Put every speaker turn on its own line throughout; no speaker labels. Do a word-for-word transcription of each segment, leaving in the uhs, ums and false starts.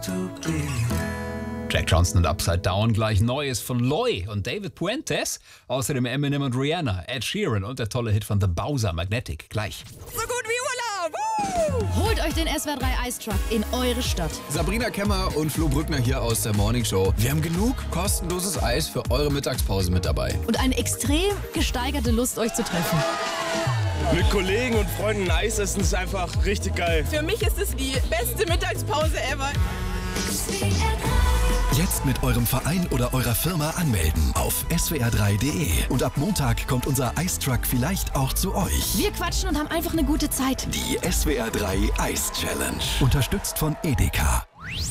Jack Johnson und Upside Down, gleich Neues von Loy und David Puentes. Außerdem Eminem und Rihanna, Ed Sheeran und der tolle Hit von The Bowser, Magnetic, gleich.
So gut wie Urlaub! Woo!
Holt euch den S W R drei Ice Truck in eure Stadt.
Sabrina Kemmer und Flo Brückner hier aus der Morning Show. Wir haben genug kostenloses Eis für eure Mittagspause mit dabei.
Und eine extrem gesteigerte Lust, euch zu treffen.
Mit Kollegen und Freunden Eis essen ist einfach richtig geil.
Für mich ist es die beste Mittagspause ever.
Jetzt mit eurem Verein oder eurer Firma anmelden auf s w r drei punkt d e. Und ab Montag kommt unser Ice Truck vielleicht auch zu euch.
Wir quatschen und haben einfach eine gute Zeit.
Die S W R drei Eis Challenge. Unterstützt von Edeka.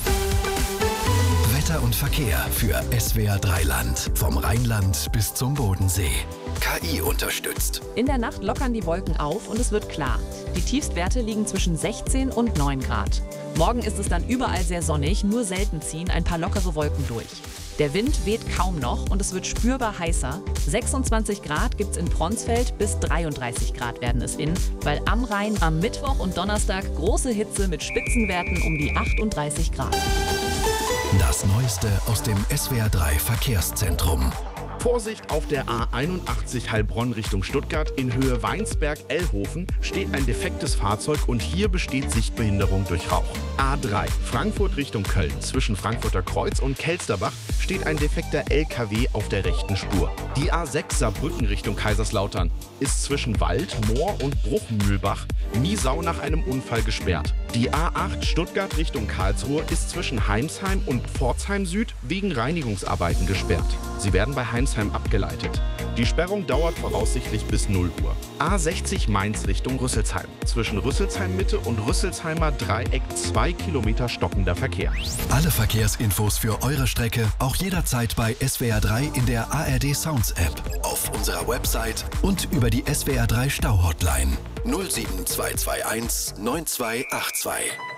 Wetter und Verkehr für S W R drei Land. Vom Rheinland bis zum Bodensee. K I unterstützt.
In der Nacht lockern die Wolken auf und es wird klar. Die Tiefstwerte liegen zwischen sechzehn und neun Grad. Morgen ist es dann überall sehr sonnig, nur selten ziehen ein paar lockere Wolken durch. Der Wind weht kaum noch und es wird spürbar heißer. sechsundzwanzig Grad gibt es in Pronsfeld, bis dreiunddreißig Grad werden es in, weil am Rhein am Mittwoch und Donnerstag große Hitze mit Spitzenwerten um die achtunddreißig Grad.
Das Neueste aus dem S W R drei Verkehrszentrum.
Vorsicht, auf der A einundachtzig Heilbronn Richtung Stuttgart in Höhe Weinsberg-Ellhofen steht ein defektes Fahrzeug und hier besteht Sichtbehinderung durch Rauch. A drei Frankfurt Richtung Köln zwischen Frankfurter Kreuz und Kelsterbach steht ein defekter L K W auf der rechten Spur. Die A sechs Saarbrücken Richtung Kaiserslautern ist zwischen Wald, Moor und Bruchmühlbach Miesau nach einem Unfall gesperrt. Die A acht Stuttgart Richtung Karlsruhe ist zwischen Heimsheim und Pforzheim Süd wegen Reinigungsarbeiten gesperrt. Sie werden bei Heimsheim abgeleitet. Die Sperrung dauert voraussichtlich bis null Uhr. A sechzig Mainz Richtung Rüsselsheim. Zwischen Rüsselsheim Mitte und Rüsselsheimer Dreieck zwei Kilometer stockender Verkehr.
Alle Verkehrsinfos für eure Strecke auch jederzeit bei S W R drei in der A R D Sounds App, auf unserer Website und über die S W R drei Stau Hotline null sieben zwei zwei eins neun zwei acht zwei.